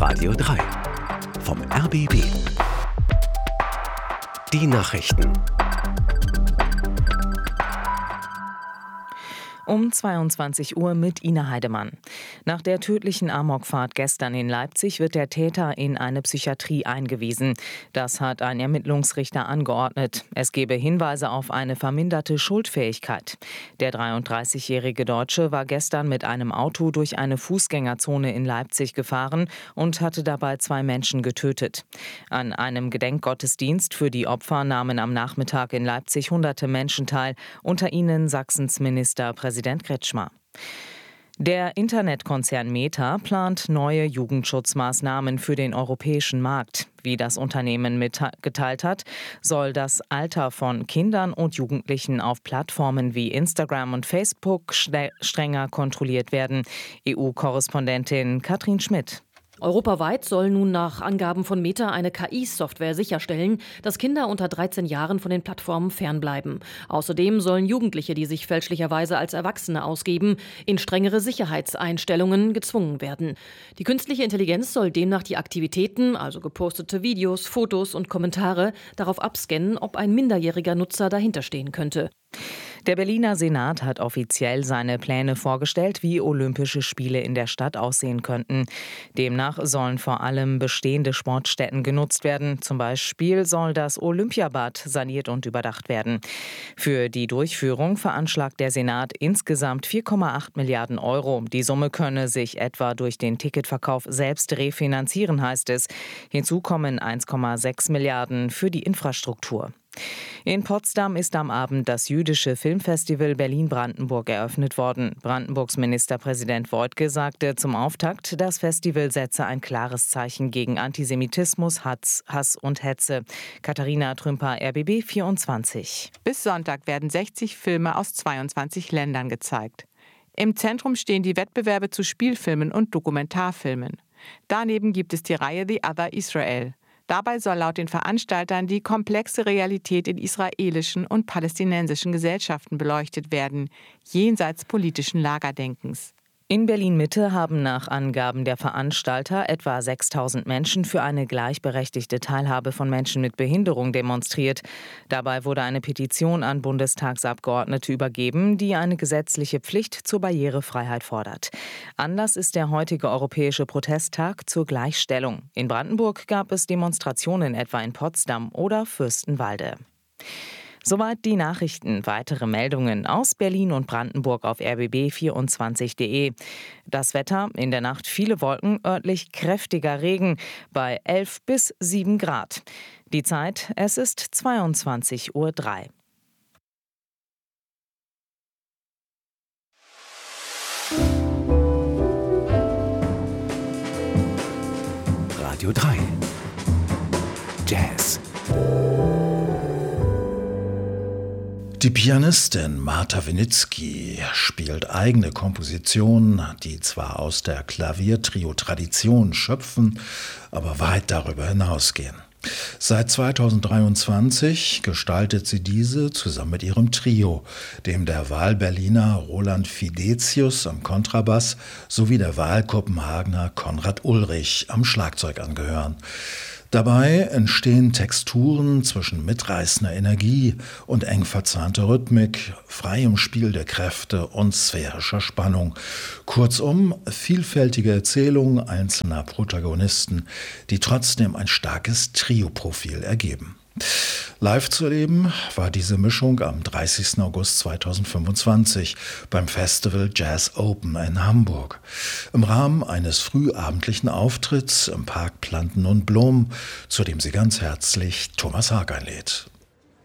Radio 3 vom RBB. Die Nachrichten. Um 22 Uhr mit Ina Heidemann. Nach der tödlichen Amokfahrt gestern in Leipzig wird der Täter in eine Psychiatrie eingewiesen. Das hat ein Ermittlungsrichter angeordnet. Es gebe Hinweise auf eine verminderte Schuldfähigkeit. Der 33-jährige Deutsche war gestern mit einem Auto durch eine Fußgängerzone in Leipzig gefahren und hatte dabei 2 Menschen getötet. An einem Gedenkgottesdienst für die Opfer nahmen am Nachmittag in Leipzig hunderte Menschen teil, unter ihnen Sachsens Ministerpräsident Kretschmer. Der Internetkonzern Meta plant neue Jugendschutzmaßnahmen für den europäischen Markt. Wie das Unternehmen mitgeteilt hat, soll das Alter von Kindern und Jugendlichen auf Plattformen wie Instagram und Facebook strenger kontrolliert werden. EU-Korrespondentin Katrin Schmidt. Europaweit soll nun nach Angaben von Meta eine KI-Software sicherstellen, dass Kinder unter 13 Jahren von den Plattformen fernbleiben. Außerdem sollen Jugendliche, die sich fälschlicherweise als Erwachsene ausgeben, in strengere Sicherheitseinstellungen gezwungen werden. Die künstliche Intelligenz soll demnach die Aktivitäten, also gepostete Videos, Fotos und Kommentare, darauf abscannen, ob ein minderjähriger Nutzer dahinterstehen könnte. Der Berliner Senat hat offiziell seine Pläne vorgestellt, wie Olympische Spiele in der Stadt aussehen könnten. Demnach sollen vor allem bestehende Sportstätten genutzt werden. Zum Beispiel soll das Olympiabad saniert und überdacht werden. Für die Durchführung veranschlagt der Senat insgesamt 4,8 Milliarden Euro. Die Summe könne sich etwa durch den Ticketverkauf selbst refinanzieren, heißt es. Hinzu kommen 1,6 Milliarden für die Infrastruktur. In Potsdam ist am Abend das jüdische Filmfestival Berlin-Brandenburg eröffnet worden. Brandenburgs Ministerpräsident Woidke sagte zum Auftakt, das Festival setze ein klares Zeichen gegen Antisemitismus, Hass und Hetze. Katharina Trümper, RBB 24. Bis Sonntag werden 60 Filme aus 22 Ländern gezeigt. Im Zentrum stehen die Wettbewerbe zu Spielfilmen und Dokumentarfilmen. Daneben gibt es die Reihe The Other Israel. Dabei soll laut den Veranstaltern die komplexe Realität in israelischen und palästinensischen Gesellschaften beleuchtet werden, jenseits politischen Lagerdenkens. In Berlin-Mitte haben nach Angaben der Veranstalter etwa 6.000 Menschen für eine gleichberechtigte Teilhabe von Menschen mit Behinderung demonstriert. Dabei wurde eine Petition an Bundestagsabgeordnete übergeben, die eine gesetzliche Pflicht zur Barrierefreiheit fordert. Anlass ist der heutige Europäische Protesttag zur Gleichstellung. In Brandenburg gab es Demonstrationen etwa in Potsdam oder Fürstenwalde. Soweit die Nachrichten. Weitere Meldungen aus Berlin und Brandenburg auf rbb24.de. Das Wetter: in der Nacht viele Wolken, örtlich kräftiger Regen bei 11 bis 7 Grad. Die Zeit: es ist 22:03 Uhr. Radio 3 Jazz. Die Pianistin Marta Winitzki spielt eigene Kompositionen, die zwar aus der Klaviertrio-Tradition schöpfen, aber weit darüber hinausgehen. Seit 2023 gestaltet sie diese zusammen mit ihrem Trio, dem der Wahlberliner Roland Fidetius am Kontrabass sowie der Wahlkopenhagener Konrad Ulrich am Schlagzeug angehören. Dabei entstehen Texturen zwischen mitreißender Energie und eng verzahnter Rhythmik, freiem Spiel der Kräfte und sphärischer Spannung. Kurzum, vielfältige Erzählungen einzelner Protagonisten, die trotzdem ein starkes Trio-Profil ergeben. Live zu erleben war diese Mischung am 30. August 2025 beim Festival Jazz Open in Hamburg. Im Rahmen eines frühabendlichen Auftritts im Park Planten und Blumen, zu dem sie ganz herzlich Thomas Haag einlädt.